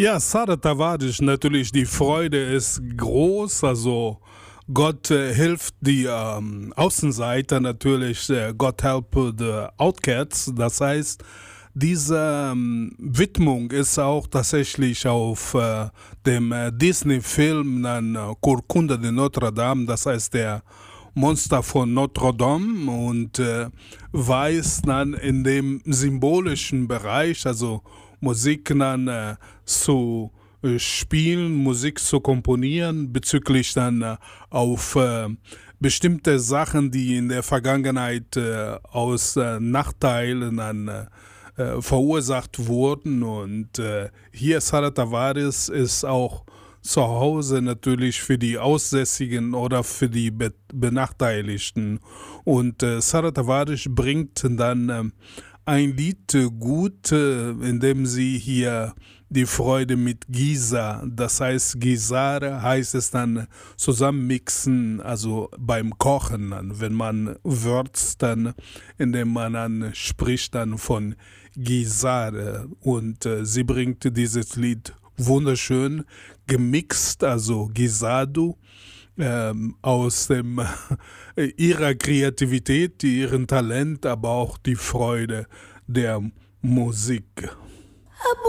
Ja, Sada Tawadisch, natürlich, die Freude ist groß. Also Gott hilft die Außenseiter natürlich, God help the outcasts. Das heißt, diese Widmung ist auch tatsächlich auf dem Disney-Film Corcunda de Notre Dame, das heißt der Monster von Notre Dame und weist dann in dem symbolischen Bereich, also Musik dann zu spielen, Musik zu komponieren, bezüglich dann auf bestimmte Sachen, die in der Vergangenheit aus Nachteilen dann verursacht wurden. Und hier Sada Tavares ist auch zu Hause natürlich für die Aussässigen oder für die Benachteiligten. Und Sada Tavares bringt dann ein Lied gut, in dem sie hier die Freude mit Giza, das heißt Gizare heißt es dann zusammenmixen, also beim Kochen dann, wenn man würzt dann, indem man dann spricht dann von Gizare und sie bringt dieses Lied wunderschön gemixt, also Gizadu, aus ihrer Kreativität, ihrem Talent, aber auch die Freude der Musik.